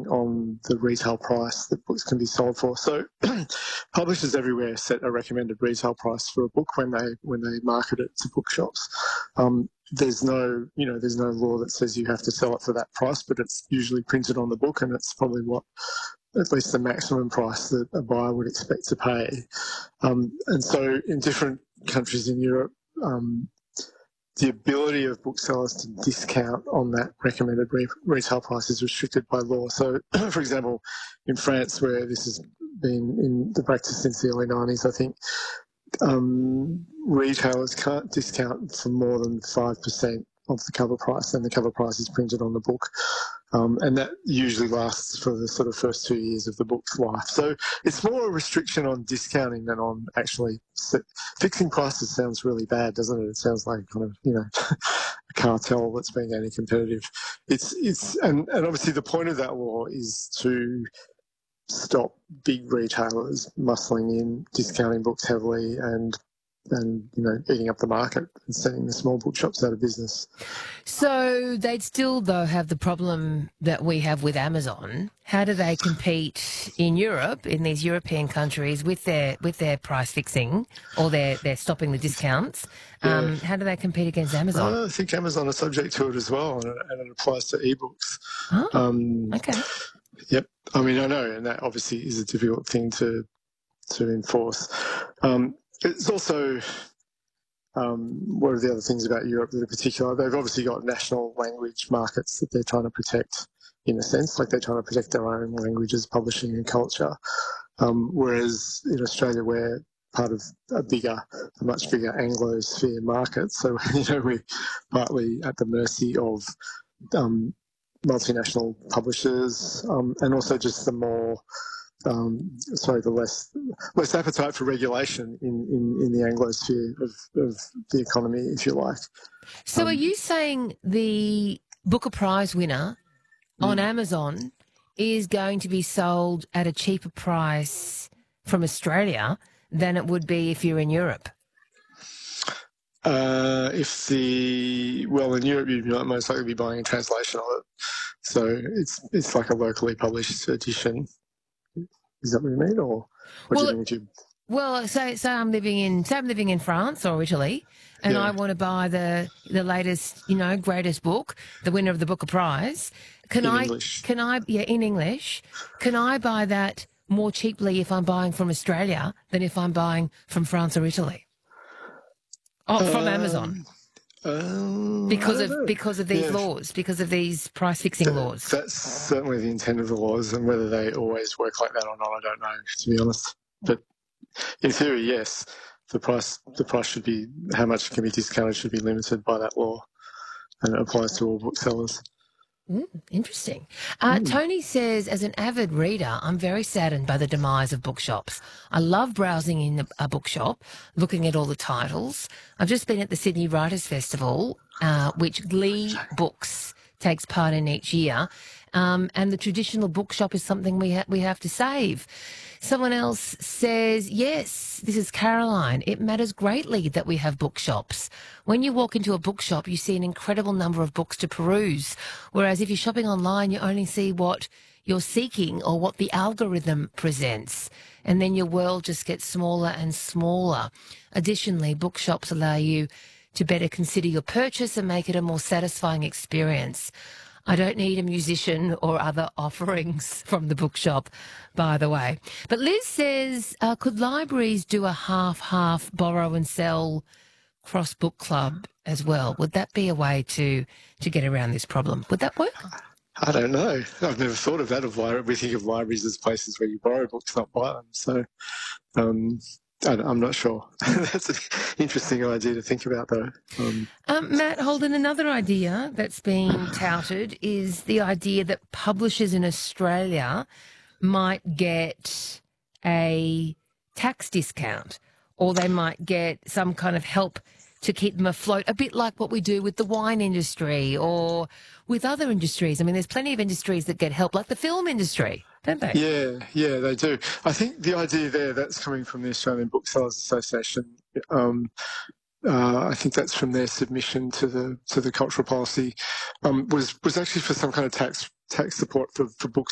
on the retail price that books can be sold for. So publishers everywhere set a recommended retail price for a book when they market it to bookshops. There's no law that says you have to sell it for that price, but it's usually printed on the book, and it's probably at least the maximum price that a buyer would expect to pay. And so in different countries in Europe, the ability of booksellers to discount on that recommended retail price is restricted by law. So, for example, in France, where this has been in the practice since the early 90s, I think, retailers can't discount for more than 5% of the cover price, and the cover price is printed on the book. And that usually lasts for the sort of first 2 years of the book's life. So it's more a restriction on discounting than on actually fixing prices. Sounds really bad, doesn't it? It sounds like kind of, a cartel that's being anti-competitive. And obviously the point of that law is to stop big retailers muscling in, discounting books heavily, and eating up the market and sending the small bookshops out of business. So they'd still, though, have the problem that we have with Amazon. How do they compete in Europe, in these European countries, with their price fixing, or they're stopping the discounts? Yeah. How do they compete against Amazon? I think Amazon is subject to it as well, and it applies to ebooks. Oh, okay. Yep. I mean, I know, and that obviously is a difficult thing to enforce. It's also, what are the other things about Europe that are particular? They've obviously got national language markets that they're trying to protect, in a sense, like they're trying to protect their own languages, publishing and culture. Whereas in Australia, we're part of a much bigger Anglosphere market. So, we're partly at the mercy of multinational publishers, and also just the more the less appetite for regulation in the Anglosphere of the economy, if you like. So are you saying the Booker Prize winner on Amazon is going to be sold at a cheaper price from Australia than it would be if you're in Europe? In Europe, you'd most likely be buying a translation of it. So it's like a locally published edition. Is that what you mean, or what do you mean? Well, say I'm living in France or Italy, and I want to buy the latest, greatest book, the winner of the Booker Prize. In English, can I buy that more cheaply if I'm buying from Australia than if I'm buying from France or Italy? From Amazon. Because of these laws, because of these price fixing laws. That's certainly the intent of the laws, and whether they always work like that or not, I don't know, to be honest. But in theory, yes, the price should be, how much can be discounted should be limited by that law, and it applies to all booksellers. Interesting. Tony says, as an avid reader, I'm very saddened by the demise of bookshops. I love browsing in a bookshop, looking at all the titles. I've just been at the Sydney Writers' Festival, which Glee Books takes part in each year, and the traditional bookshop is something we have to save. Someone else says, yes, this is Caroline. It matters greatly that we have bookshops. When you walk into a bookshop, you see an incredible number of books to peruse, whereas if you're shopping online, you only see what you're seeking or what the algorithm presents, and then your world just gets smaller and smaller. Additionally, bookshops allow you to better consider your purchase and make it a more satisfying experience. I don't need a musician or other offerings from the bookshop, by the way. But Liz says, could libraries do a half-half borrow and sell cross-book club as well? Would that be a way to get around this problem? Would that work? I don't know. I've never thought of that. We think of libraries as places where you borrow books, not buy them. So I'm not sure. That's an interesting idea to think about, though. Matt Holden, another idea that's being touted is the idea that publishers in Australia might get a tax discount, or they might get some kind of help to keep them afloat, a bit like what we do with the wine industry or with other industries. I mean, there's plenty of industries that get help, like the film industry, don't they? Yeah, they do. I think the idea there, that's coming from the Australian Booksellers Association. I think that's from their submission to the cultural policy, was actually for some kind of tax support for books